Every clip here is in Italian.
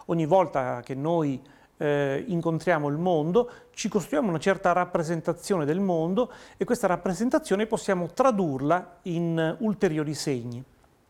ogni volta che noi incontriamo il mondo, ci costruiamo una certa rappresentazione del mondo e questa rappresentazione possiamo tradurla in ulteriori segni.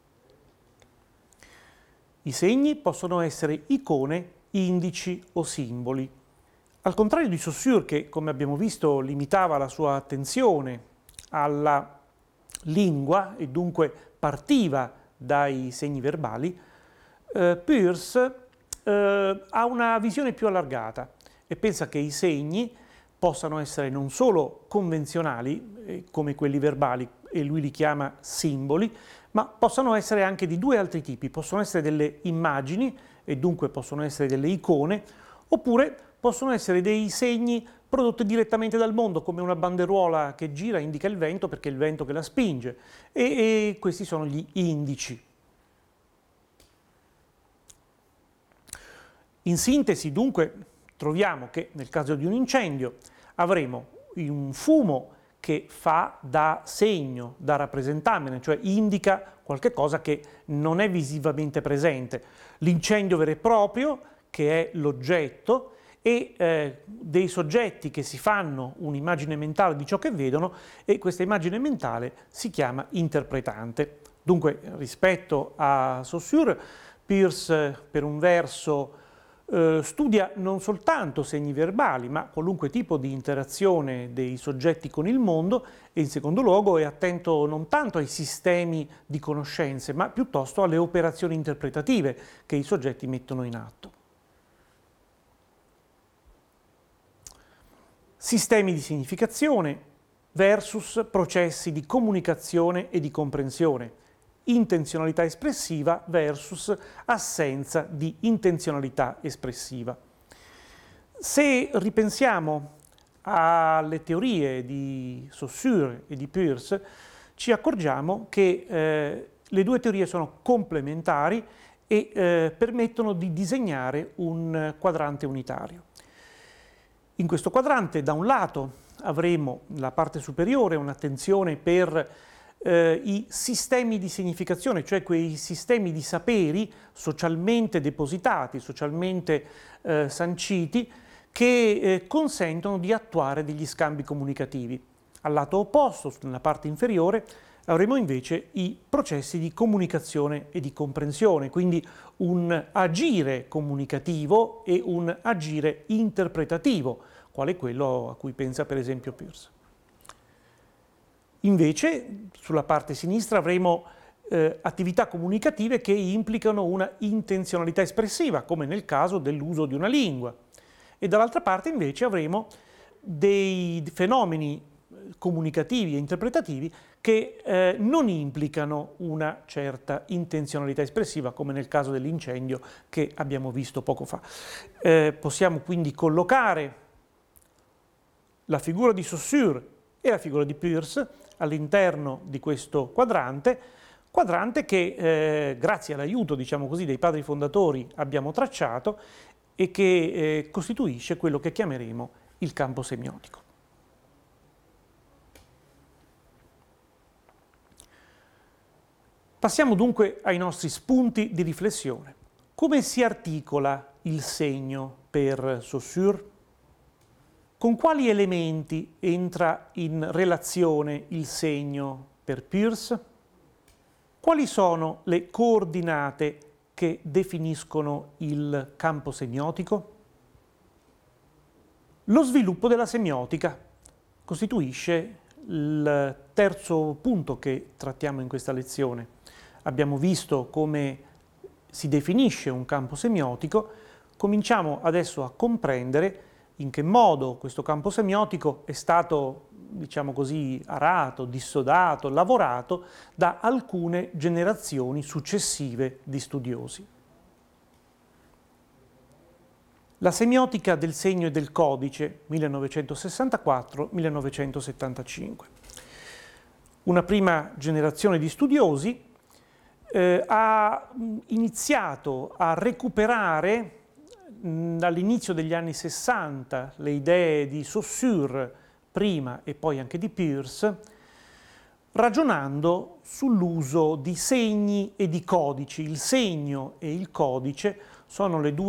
I segni possono essere icone, indici o simboli. Al contrario di Saussure, che come abbiamo visto limitava la sua attenzione alla lingua e dunque partiva dai segni verbali, Peirce ha una visione più allargata e pensa che i segni possano essere non solo convenzionali, come quelli verbali, e lui li chiama simboli, ma possano essere anche di due altri tipi. Possono essere delle immagini e dunque possono essere delle icone, oppure possono essere dei segni prodotti direttamente dal mondo, come una banderuola che gira indica il vento perché è il vento che la spinge, e questi sono gli indici. In sintesi, dunque, troviamo che nel caso di un incendio avremo un fumo che fa da segno, da rappresentamine, cioè indica qualche cosa che non è visivamente presente. L'incendio vero e proprio, che è l'oggetto, e dei soggetti che si fanno un'immagine mentale di ciò che vedono, e questa immagine mentale si chiama interpretante. Dunque, rispetto a Saussure, Peirce per un verso studia non soltanto segni verbali, ma qualunque tipo di interazione dei soggetti con il mondo, e in secondo luogo è attento non tanto ai sistemi di conoscenze, ma piuttosto alle operazioni interpretative che i soggetti mettono in atto. Sistemi di significazione versus processi di comunicazione e di comprensione. Intenzionalità espressiva versus assenza di intenzionalità espressiva. Se ripensiamo alle teorie di Saussure e di Peirce, ci accorgiamo che le due teorie sono complementari e permettono di disegnare un quadrante unitario. In questo quadrante, da un lato, avremo nella parte superiore un'attenzione per i sistemi di significazione, cioè quei sistemi di saperi socialmente depositati, socialmente sanciti, che consentono di attuare degli scambi comunicativi. Al lato opposto, nella parte inferiore, avremo invece i processi di comunicazione e di comprensione, quindi un agire comunicativo e un agire interpretativo, quale quello a cui pensa per esempio Peirce. Invece, sulla parte sinistra avremo attività comunicative che implicano una intenzionalità espressiva, come nel caso dell'uso di una lingua. E dall'altra parte invece avremo dei fenomeni comunicativi e interpretativi che non implicano una certa intenzionalità espressiva, come nel caso dell'incendio che abbiamo visto poco fa. Possiamo quindi collocare la figura di Saussure e la figura di Peirce all'interno di questo quadrante che grazie all'aiuto, diciamo così, dei padri fondatori abbiamo tracciato e che costituisce quello che chiameremo il campo semiotico. Passiamo dunque ai nostri spunti di riflessione. Come si articola il segno per Saussure? Con quali elementi entra in relazione il segno per Peirce? Quali sono le coordinate che definiscono il campo semiotico? Lo sviluppo della semiotica costituisce il terzo punto che trattiamo in questa lezione. Abbiamo visto come si definisce un campo semiotico, cominciamo adesso a comprendere in che modo questo campo semiotico è stato, diciamo così, arato, dissodato, lavorato da alcune generazioni successive di studiosi. La semiotica del segno e del codice, 1964-1975. Una prima generazione di studiosi ha iniziato a recuperare dall'inizio degli anni 60 le idee di Saussure prima e poi anche di Peirce, ragionando sull'uso di segni e di codici. Il segno e il codice sono le due